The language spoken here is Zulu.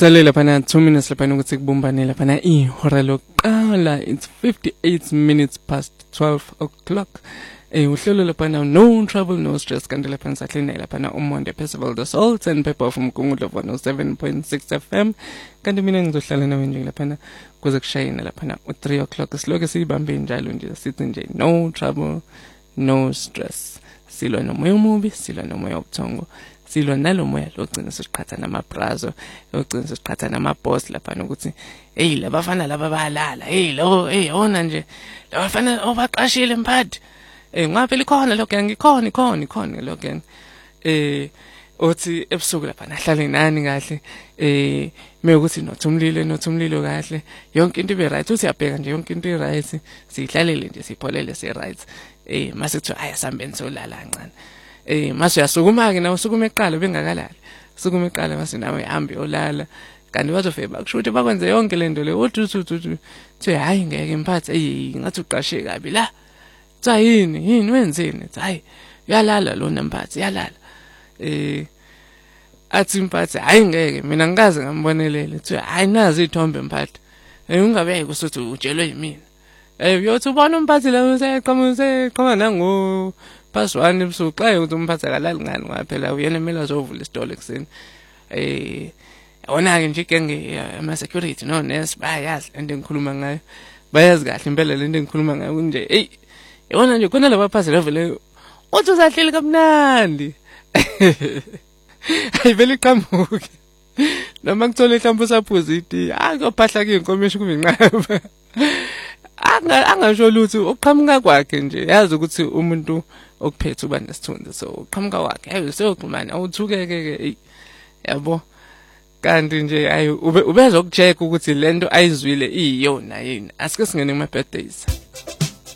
Kusalela laphana 2 minutes laphana ukuthi kubumbane laphana ihora lokuqala. It's 58 minutes past 12 o'clock. Uhlelo laphana no trouble no stress kanti laphana sahlene laphana uMonde Festival the Salt and Pepper from Kungulo 7.6 FM. Kanti mina ngizohlala nawe nje laphana kuze kushayina laphana u3 o'clock. Siloke sibambe njalo nje sithi nje no trouble no stress. Silwa nomoya omubi, silwa nomoya obuthongo. Silwa nalomoya logcina siqhatha namabrazo, logcina siqhatha namaboss laphana ukuthi hey labafana laba bayalala, ona nje labafana obaqashile mphathi. Ngaphela ikhona lokho ngikhona lokho. Othi ebusuku laphana ahlale nani kahle. Mekuthi nothumlilo kahle. Yonke into ibe right, uthi uyabheka nje yonke into i-right, sihlalele nje sipholele si-right. Mase kuthi ayasambeni solala kancane. Mase uyasukuma ke nawe usukuma eqala bengakalali. Sukuma eqala mase nawe hambe olala. Kanti bazofika bakusho ukuthi bakwenze yonke lento le. Uthi hayi ngeke mphathi ngathi uqashe kabi la. Cha yini wenzeni? Hayi uyalala lo mphathi uyalala. Athi mphathi hayi ngeke mina ngikaze ngambonelele. Uthi hayi nazi ithombe mphathi. Ungabeke usuthi utshelwe yimina. Uyothi ubona umphathi la useqhamuka nango past 1 ebusuku xa ukuthi umphathi akalali ngani ngaphela uyena kumele azovula isitolo ekseni. Wona ke nje ke ama security no nurse bayazi into engikhuluma ngayo. Bayazi kahle impela lento engikhuluma ngayo nje yona nje khona laba phathi levele uthi usahleli kamnandi. Ayivele iqhamuke. Noma kuthola mhlawumbe usaphuziti akophahla ke inkomeshi kube inqaba. Angasho lutho uqhamuka kwakhe nje yazi ukuthi umuntu okuphethe uba nesithunzi so uqhamuka kwakhe hayi seyoxhumana awuthukeke yabo kanti nje ubezokujeka ukuthi lento ayizwile iyona yini asike singene kuma birthdays.